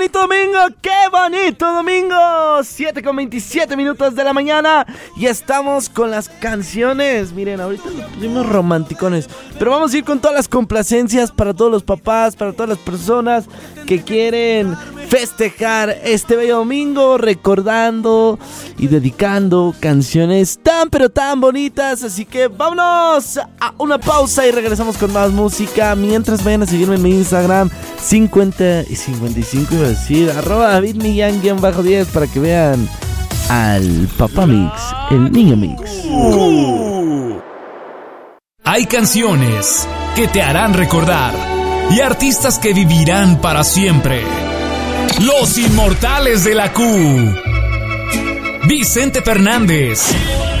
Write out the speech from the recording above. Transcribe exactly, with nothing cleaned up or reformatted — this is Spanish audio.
bonito domingo, qué bonito domingo. siete con veintisiete minutos de la mañana y estamos con las canciones. Miren, ahorita nos pusimos romanticones, pero vamos a ir con todas las complacencias para todos los papás, para todas las personas que quieren festejar este bello domingo, recordando y dedicando canciones tan pero tan bonitas. Así que vámonos a una pausa y regresamos con más música. Mientras vayan a seguirme en mi Instagram cincuenta y cincuenta y cinco, iba a decir arroba David Millán diez para que vean al Papá Mix, el Niño Mix. uh. Hay canciones que te harán recordar y artistas que vivirán para siempre. Los Inmortales de la Q. Vicente Fernández,